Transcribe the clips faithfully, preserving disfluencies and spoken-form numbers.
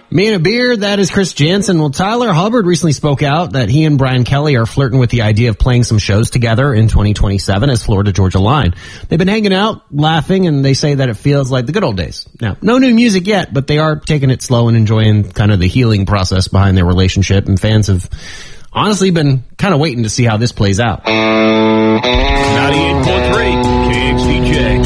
Me and a beer, that is Chris Jansen. Well, Tyler Hubbard recently spoke out that he and Brian Kelly are flirting with the idea of playing some shows together in twenty twenty-seven as Florida Georgia Line. They've been hanging out, laughing, and they say that it feels like the good old days. Now, no new music yet, but they are taking it slow and enjoying kind of the healing process behind their relationship, and fans have honestly been kind of waiting to see how this plays out. ninety-eight point three K X D J.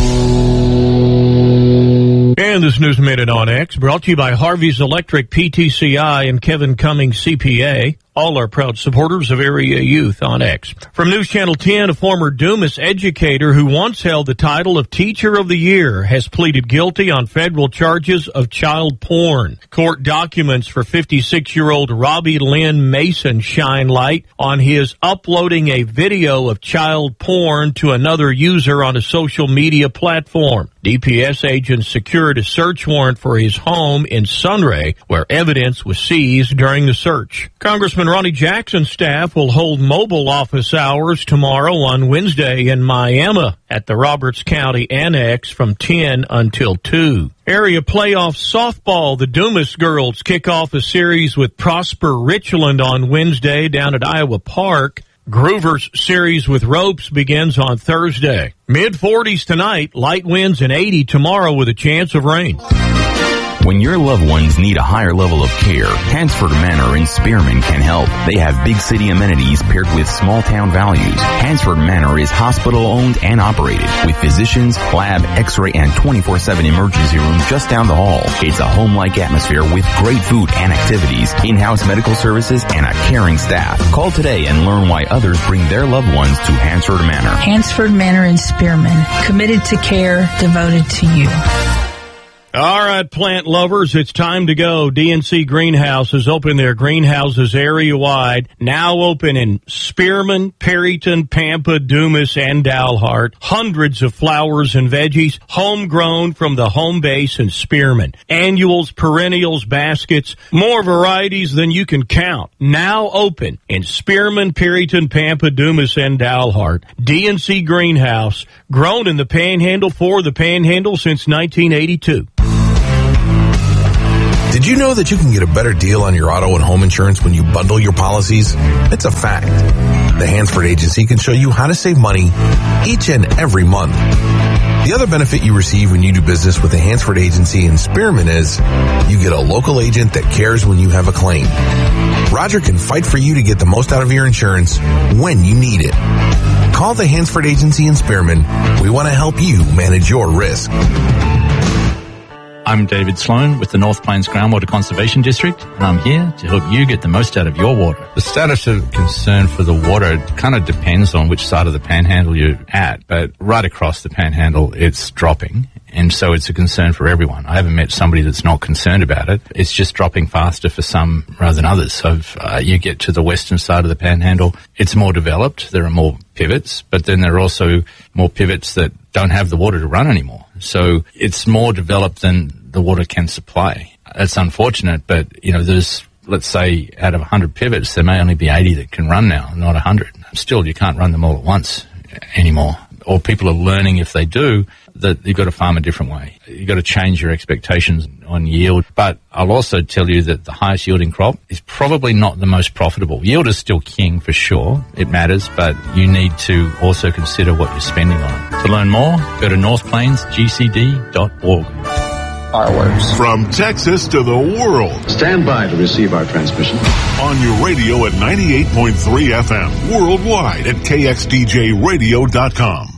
And this news minute on X, brought to you by Harvey's Electric, P T C I, and Kevin Cummings, C P A. All are proud supporters of area youth on X. From News Channel ten, a former Dumas educator who once held the title of Teacher of the Year has pleaded guilty on federal charges of child porn. Court documents for fifty-six-year-old Robbie Lynn Mason shine light on his uploading a video of child porn to another user on a social media platform. D P S agents secured a search warrant for his home in Sunray, where evidence was seized during the search. Congressman Ronnie Jackson's staff will hold mobile office hours tomorrow on Wednesday in Miami at the Roberts County Annex from ten until two. Area playoff softball, the Dumas girls kick off a series with Prosper Richland on Wednesday down at Iowa Park. Groover's series with Ropes begins on Thursday. mid forties tonight, light winds and eighty tomorrow with a chance of rain. When your loved ones need a higher level of care, Hansford Manor in Spearman can help. They have big city amenities paired with small town values. Hansford Manor is hospital owned and operated with physicians, lab, x-ray, and twenty-four seven emergency room just down the hall. It's a home-like atmosphere with great food and activities, in-house medical services, and a caring staff. Call today and learn why others bring their loved ones to Hansford Manor. Hansford Manor in Spearman, committed to care, devoted to you. All right, plant lovers, it's time to go. D N C Greenhouse has opened their greenhouses area-wide, now open in Spearman, Perryton, Pampa, Dumas, and Dalhart. Hundreds of flowers and veggies, homegrown from the home base in Spearman. Annuals, perennials, baskets, more varieties than you can count. Now open in Spearman, Perryton, Pampa, Dumas, and Dalhart. D N C Greenhouse, grown in the Panhandle for the Panhandle since nineteen eighty-two. Did you know that you can get a better deal on your auto and home insurance when you bundle your policies? It's a fact. The Hansford Agency can show you how to save money each and every month. The other benefit you receive when you do business with the Hansford Agency in Spearman is you get a local agent that cares when you have a claim. Roger can fight for you to get the most out of your insurance when you need it. Call the Hansford Agency in Spearman. We want to help you manage your risk. I'm David Sloan with the North Plains Groundwater Conservation District, and I'm here to help you get the most out of your water. The status of concern for the water kind of depends on which side of the panhandle you're at, but right across the panhandle, it's dropping. And so it's a concern for everyone. I haven't met somebody that's not concerned about it. It's just dropping faster for some rather than others. So if uh, you get to the western side of the panhandle, it's more developed. There are more pivots, but then there are also more pivots that don't have the water to run anymore. So it's more developed than the water can supply. That's unfortunate, but, you know, there's, let's say, out of one hundred pivots, there may only be eighty that can run now, not one hundred. Still, you can't run them all at once anymore. Or people are learning, if they do, that you've got to farm a different way. You've got to change your expectations on yield. But I'll also tell you that the highest yielding crop is probably not the most profitable. Yield is still king for sure. It matters, but you need to also consider what you're spending on it. To learn more, go to north plains g c d dot org. Fireworks. From Texas to the world. Stand by to receive our transmission. On your radio at ninety-eight point three F M. Worldwide at K X D J radio dot com.